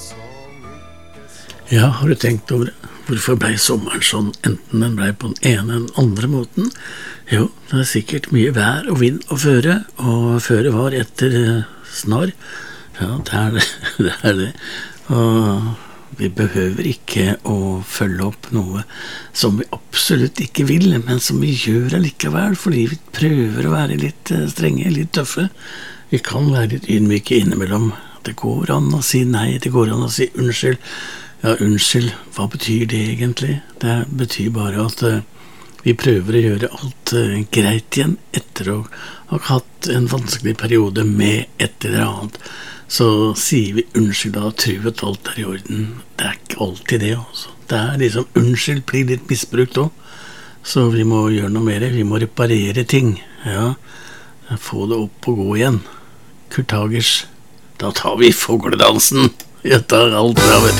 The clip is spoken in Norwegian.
Ja, har du tenkt over det? Hvorfor ble sommeren sånn, enten den ble på den ene eller den andre måten? Jo, det sikkert mye vær og vind og føre, og føre var etter snar. Ja, det. Det. Og vi behøver ikke å følge opp noe som vi absolutt ikke vil, men som vi gjør allikevel, fordi vi prøver å være litt strenge, litt tøffe. Vi kan være litt ydmyke innimellom. Det går an å si nei, det går an å si unnskyld. Ja, unnskyld, hva betyr det egentlig? Det betyr bare at vi prøver å gjøre alt greit igjen etter å ha hatt en vanskelig periode med et eller annet. Så sier vi unnskyld da, tror at alt i orden. Det ikke alltid det også. Det liksom, unnskyld blir litt misbrukt også. Så vi må gjøre noe mer, vi må reparere ting. Ja, få det opp og gå igjen. Kurt Hagers, da tar vi fogledansen. Jeg tar alt bra, vet du.